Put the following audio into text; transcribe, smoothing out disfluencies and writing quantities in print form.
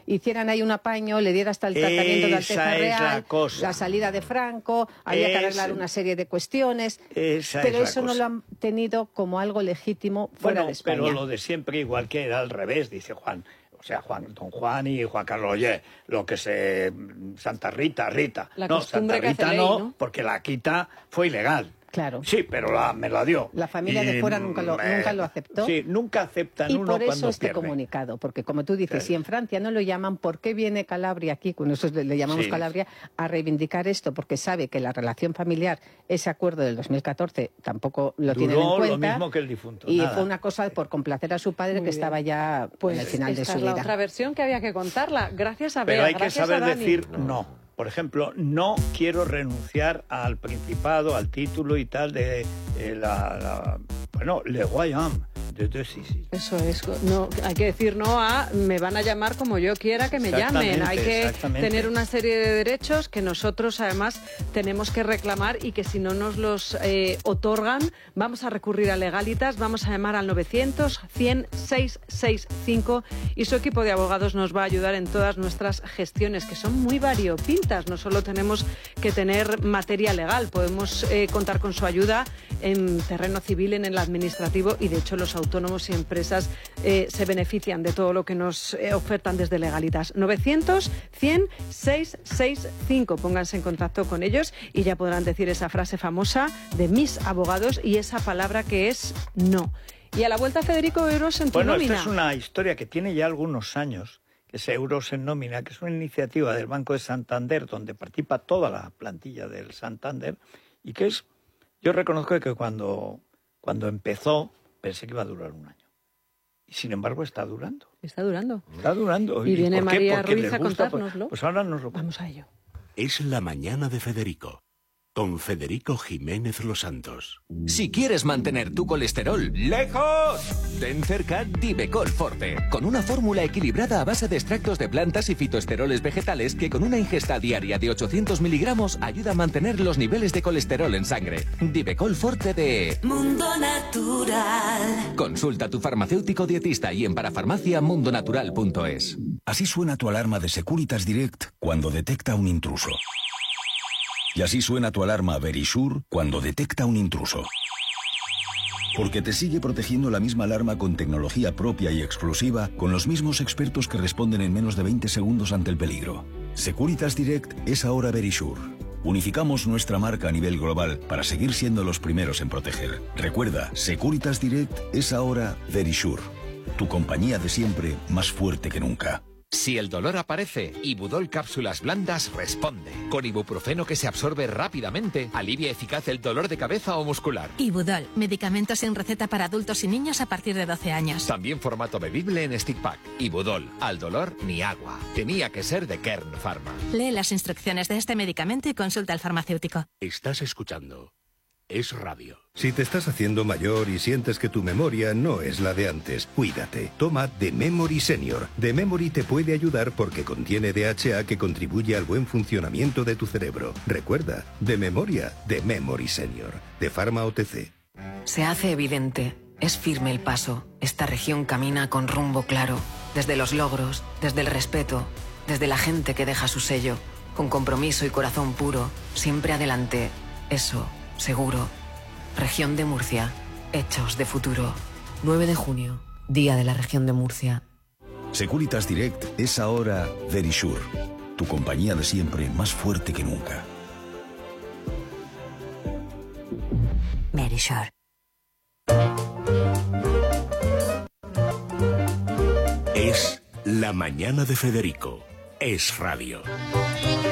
hicieran ahí un apaño, le diera hasta el tratamiento de Alteza Real, la salida de Franco, había que arreglar una serie de cuestiones, pero eso no lo han tenido como algo legítimo fuera de España. Pero lo de siempre, igual que era al revés, dice Juan. O sea, don Juan y Juan Carlos, oye, lo que se... Santa Rita. No, Santa Rita no, porque la quita fue ilegal. Claro. Sí, pero me la dio. La familia de fuera nunca lo aceptó. Sí, nunca aceptan uno cuando pierde. Y por eso comunicado, porque como tú dices, si en Francia no lo llaman, ¿por qué viene Calabria aquí, cuando nosotros le llamamos Calabria, a reivindicar esto? Porque sabe que la relación familiar, ese acuerdo del 2014, tampoco lo tienen en cuenta. Lo mismo que el difunto. Y fue una cosa por complacer a su padre que estaba ya en el final de su vida. Esta es la otra versión que había que contarla. Gracias a Bea, pero hay que saber decir no. Por ejemplo, no quiero renunciar al principado, al título y tal de le royaume de Sisi. Eso es, no, hay que decir no a me van a llamar como yo quiera que me llamen. Hay que tener una serie de derechos que nosotros además tenemos que reclamar y que si no nos los otorgan, vamos a recurrir a Legalitas, vamos a llamar al 900-100-665 y su equipo de abogados nos va a ayudar en todas nuestras gestiones, que son muy variopintas. No solo tenemos que tener materia legal, podemos contar con su ayuda en terreno civil, en el administrativo, y de hecho los autónomos y empresas se benefician de todo lo que nos ofertan desde Legalitas. 900-100-665. Pónganse en contacto con ellos y ya podrán decir esa frase famosa de mis abogados y esa palabra que es no. Y a la vuelta, Federico, Euros en tu nómina. Esta es una historia que tiene ya algunos años, que es Euros en nómina, que es una iniciativa del Banco de Santander, donde participa toda la plantilla del Santander, y que es... Yo reconozco que cuando empezó pensé que iba a durar un año. Y sin embargo está durando. Está durando. Está durando. Y viene María Ruiz a contárnoslo. Pues ahora nos lo... Vamos a ello. Es la mañana de Federico, con Federico Jiménez Los Santos. Si quieres mantener tu colesterol lejos, ten cerca Divecol Forte, con una fórmula equilibrada a base de extractos de plantas y fitoesteroles vegetales que con una ingesta diaria de 800 miligramos ayuda a mantener los niveles de colesterol en sangre. Divecol Forte de Mundo Natural. Consulta a tu farmacéutico dietista y en parafarmaciamundonatural.es. Así suena tu alarma de Securitas Direct cuando detecta un intruso. Y así suena tu alarma Verisure cuando detecta un intruso. Porque te sigue protegiendo la misma alarma con tecnología propia y exclusiva, con los mismos expertos que responden en menos de 20 segundos ante el peligro. Securitas Direct es ahora Verisure. Unificamos nuestra marca a nivel global para seguir siendo los primeros en proteger. Recuerda, Securitas Direct es ahora Verisure. Tu compañía de siempre más fuerte que nunca. Si el dolor aparece, Ibudol Cápsulas Blandas responde. Con ibuprofeno que se absorbe rápidamente, alivia eficaz el dolor de cabeza o muscular. Ibudol, medicamentos sin receta para adultos y niños a partir de 12 años. También formato bebible en stick pack. Ibudol, al dolor ni agua. Tenía que ser de Kern Pharma. Lee las instrucciones de este medicamento y consulta al farmacéutico. Estás escuchando Es Radio. Si te estás haciendo mayor y sientes que tu memoria no es la de antes, cuídate. Toma The Memory Senior. The Memory te puede ayudar porque contiene DHA que contribuye al buen funcionamiento de tu cerebro. Recuerda, de memoria, The Memory Senior. De Pharma OTC. Se hace evidente. Es firme el paso. Esta región camina con rumbo claro. Desde los logros, desde el respeto, desde la gente que deja su sello. Con compromiso y corazón puro. Siempre adelante. Eso, seguro. Región de Murcia. Hechos de futuro. 9 de junio. Día de la Región de Murcia. Securitas Direct es ahora Verisure. Tu compañía de siempre más fuerte que nunca. Verisure. Es la mañana de Federico. Es Radio.